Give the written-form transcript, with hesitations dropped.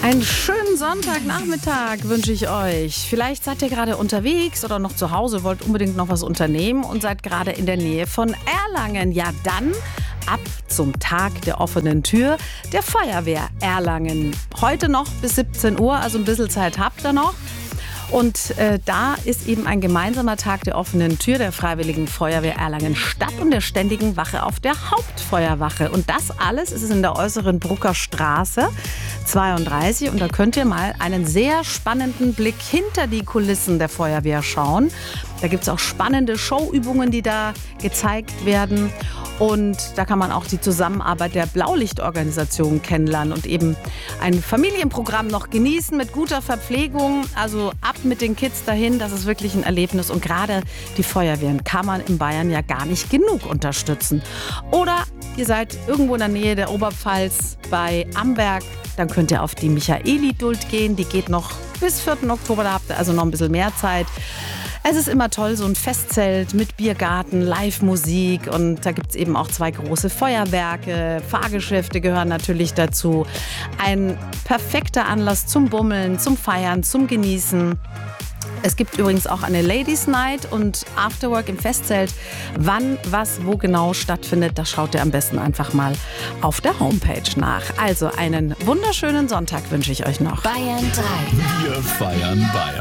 Einen schönen Sonntagnachmittag wünsche ich euch. Vielleicht seid ihr gerade unterwegs oder noch zu Hause, wollt unbedingt noch was unternehmen und seid gerade in der Nähe von Erlangen. Ja, dann ab zum Tag der offenen Tür der Feuerwehr Erlangen. Heute noch bis 17 Uhr, also ein bisschen Zeit habt ihr noch. Und da ist eben ein gemeinsamer Tag der offenen Tür der Freiwilligen Feuerwehr Erlangen Stadt und der Ständigen Wache auf der Hauptfeuerwache. Und das alles ist in der Äußeren Brucker Straße 32. Und da könnt ihr mal einen sehr spannenden Blick hinter die Kulissen der Feuerwehr schauen. Da gibt es auch spannende Showübungen, die da gezeigt werden. Und da kann man auch die Zusammenarbeit der Blaulichtorganisation kennenlernen und eben ein Familienprogramm noch genießen mit guter Verpflegung. Also ab mit den Kids dahin, das ist wirklich ein Erlebnis. Und gerade die Feuerwehren kann man in Bayern ja gar nicht genug unterstützen. Oder ihr seid irgendwo in der Nähe der Oberpfalz bei Amberg, dann könnt ihr auf die Michaeli-Duld gehen. Die geht noch bis 4. Oktober, da habt ihr also noch ein bisschen mehr Zeit. Es ist immer toll, so ein Festzelt mit Biergarten, Live-Musik und da gibt es eben auch 2 große Feuerwerke, Fahrgeschäfte gehören natürlich dazu. Ein perfekter Anlass zum Bummeln, zum Feiern, zum Genießen. Es gibt übrigens auch eine Ladies Night und Afterwork im Festzelt. Wann, was, wo genau stattfindet, das schaut ihr am besten einfach mal auf der Homepage nach. Also einen wunderschönen Sonntag wünsche ich euch noch. Bayern 3. Wir feiern Bayern.